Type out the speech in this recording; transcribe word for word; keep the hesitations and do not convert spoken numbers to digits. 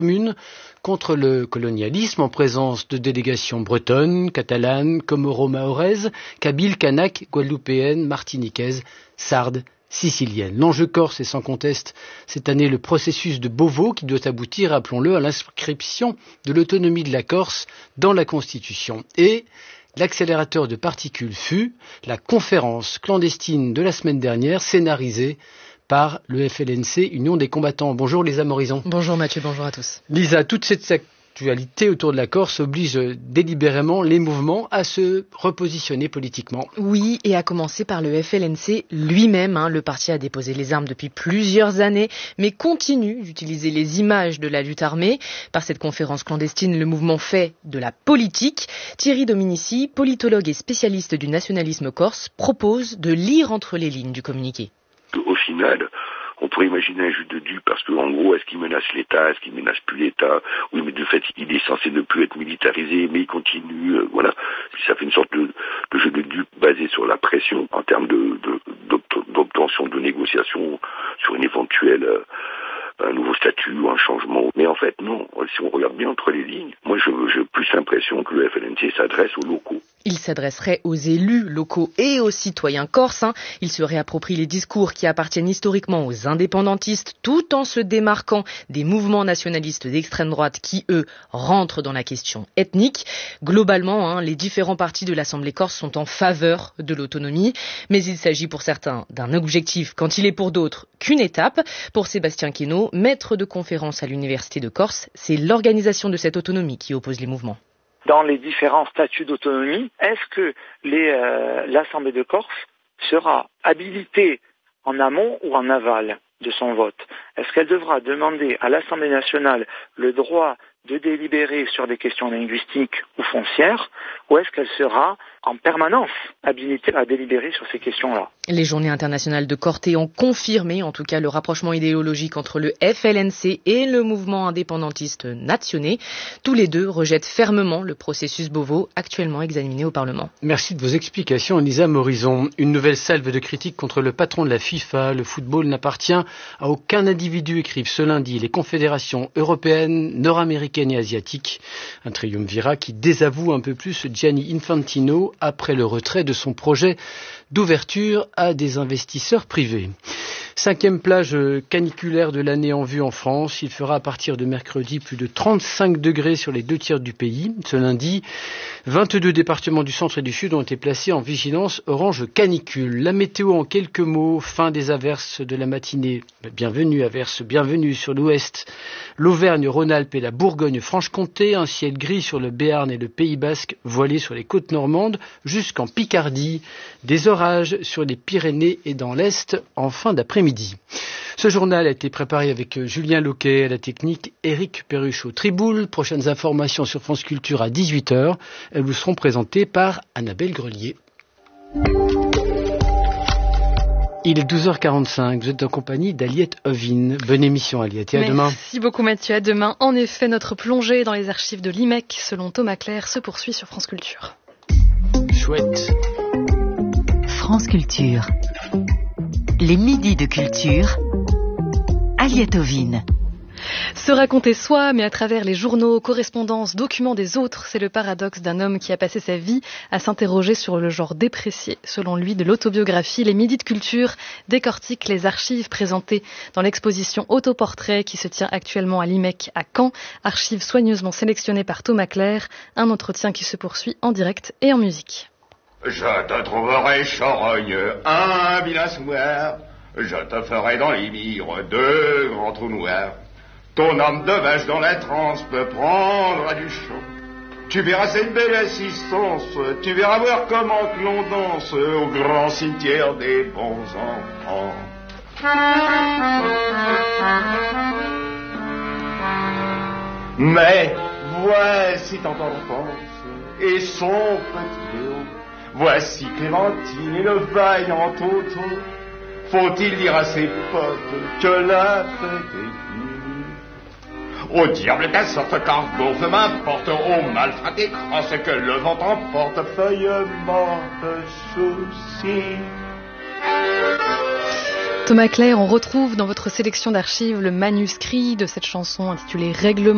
commune contre le colonialisme en présence de délégations bretonnes, catalanes, comoro-mahoraises, kabyles, kanaks, guadeloupéennes, martiniquaises, sardes, sicilienne. L'enjeu corse est sans conteste cette année le processus de Beauvau qui doit aboutir, rappelons-le, à l'inscription de l'autonomie de la Corse dans la Constitution. Et l'accélérateur de particules fut la conférence clandestine de la semaine dernière, scénarisée par le F L N C, Union des combattants. Bonjour Lisa Morison. Bonjour Mathieu, bonjour à tous. Lisa, toute cette actualité autour de la Corse oblige délibérément les mouvements à se repositionner politiquement. Oui, et à commencer par le F L N C lui-même. Hein. Le parti a déposé les armes depuis plusieurs années, mais continue d'utiliser les images de la lutte armée. Par cette conférence clandestine, le mouvement fait de la politique. Thierry Dominici, politologue et spécialiste du nationalisme corse, propose de lire entre les lignes du communiqué. Au final, on pourrait imaginer un jeu de dupes parce que, en gros, est-ce qu'il menace l'État, est-ce qu'il menace plus l'État? Oui, mais de fait, il est censé ne plus être militarisé, mais il continue, euh, voilà. Ça fait une sorte de, de jeu de dupes basé sur la pression en termes de, de, d'obtention de négociations sur une éventuelle, euh, un nouveau statut ou un changement. Mais en fait, non. Si on regarde bien entre les lignes, moi, je, j'ai plus l'impression que le F L N C s'adresse aux locaux. Il s'adresserait aux élus locaux et aux citoyens corses. Hein. Il se réapproprie les discours qui appartiennent historiquement aux indépendantistes tout en se démarquant des mouvements nationalistes d'extrême droite qui, eux, rentrent dans la question ethnique. Globalement, hein, les différents partis de l'Assemblée corse sont en faveur de l'autonomie. Mais il s'agit pour certains d'un objectif quand il est pour d'autres qu'une étape. Pour Sébastien Quénaud, maître de conférence à l'Université de Corse, c'est l'organisation de cette autonomie qui oppose les mouvements. Dans les différents statuts d'autonomie, est-ce que les, euh, l'Assemblée de Corse sera habilitée en amont ou en aval de son vote? Est-ce qu'elle devra demander à l'Assemblée nationale le droit de délibérer sur des questions linguistiques ou foncières, ou est-ce qu'elle sera en permanence habilitée à délibérer sur ces questions-là? Les journées internationales de Corté ont confirmé, en tout cas, le rapprochement idéologique entre le F L N C et le mouvement indépendantiste nationais. Tous les deux rejettent fermement le processus Beauvau, actuellement examiné au Parlement. Merci de vos explications, Lisa Morison. Une nouvelle salve de critiques contre le patron de la FIFA. Le football n'appartient à aucun individu, écrivent ce lundi les confédérations européennes, nord-américaines et asiatiques. Un triumvirat qui désavoue un peu plus Gianni Infantino après le retrait de son projet d'ouverture à des investisseurs privés. Cinquième plage caniculaire de l'année en vue en France. Il fera à partir de mercredi plus de trente-cinq degrés sur les deux tiers du pays. Ce lundi, vingt-deux départements du centre et du sud ont été placés en vigilance orange canicule. La météo en quelques mots, fin des averses de la matinée. Bienvenue, averses, bienvenue sur l'ouest, l'Auvergne-Rhône-Alpes et la Bourgogne-Franche-Comté. Un ciel gris sur le Béarn et le Pays Basque, voilé sur les côtes normandes jusqu'en Picardie. Des orages sur les Pyrénées et dans l'Est en fin d'après-midi. Ce journal a été préparé avec Julien Loquet à la technique, Éric Perruche au Triboule. Prochaines informations sur France Culture à dix-huit heures. Elles vous seront présentées par Annabelle Grelier. Il est douze heures quarante-cinq, vous êtes en compagnie d'Aliette Ovine. Bonne émission Aliette, et à demain. Merci beaucoup Mathieu, à demain. En effet, notre plongée dans les archives de l'I M E C, selon Thomas Clair, se poursuit sur France Culture. Chouette. France Culture. Les midis de culture. Aliette Ovine. Se raconter soi, mais à travers les journaux, correspondances, documents des autres, c'est le paradoxe d'un homme qui a passé sa vie à s'interroger sur le genre déprécié, selon lui, de l'autobiographie. Les midis de culture décortiquent les archives présentées dans l'exposition Autoportrait qui se tient actuellement à l'I M E C à Caen. Archives soigneusement sélectionnées par Thomas Clair. Un entretien qui se poursuit en direct et en musique. Je te trouverai charogne, un vilain soir. Je te ferai dans les mires deux grands trous noirs. Ton âme de vache dans la transe peut prendre à du chaud. Tu verras cette belle assistance, tu verras voir comment que l'on danse au grand cimetière des bons enfants. Mais voici ton enfance et son petit Léo. Voici Clémentine et le vaillant Toto. Faut-il dire à ses potes que la fête est finie? Au diable ta sorte cargo, peu m'importe, au maltraité crosse que le vent emporte, feuille morte souci. Thomas Clair, on retrouve dans votre sélection d'archives le manuscrit de cette chanson intitulée Règlement.